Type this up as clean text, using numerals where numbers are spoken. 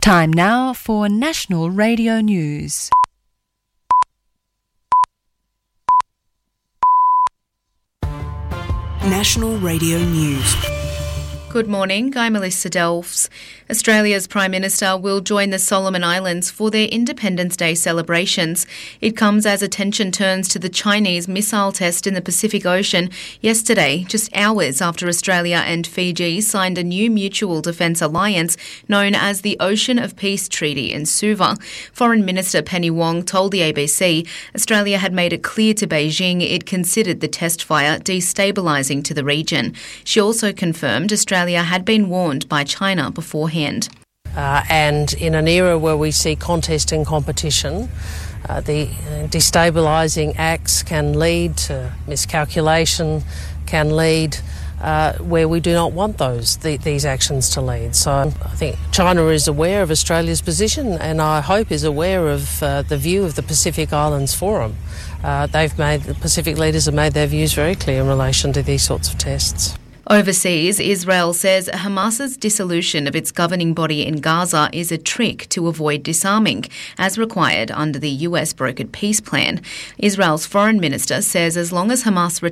Time now for National Radio News. National Radio News. Good morning, I'm Melissa Delves. Australia's Prime Minister will join the Solomon Islands for their Independence Day celebrations. It comes as attention turns to the Chinese missile test in the Pacific Ocean yesterday, just hours after Australia and Fiji signed a new mutual defence alliance known as the Ocean of Peace Treaty in Suva. Foreign Minister Penny Wong told the ABC Australia had made it clear to Beijing it considered the test fire destabilising to the region. She also confirmed Australia had been warned by China beforehand. And in an era where we see contest and competition, the destabilising acts can lead to miscalculation, can lead where we do not want these actions to lead. So I think China is aware of Australia's position and I hope is aware of the view of the Pacific Islands Forum. The Pacific leaders have made their views very clear in relation to these sorts of tests. Overseas, Israel says Hamas's dissolution of its governing body in Gaza is a trick to avoid disarming, as required under the US brokered peace plan. Israel's foreign minister says as long as Hamas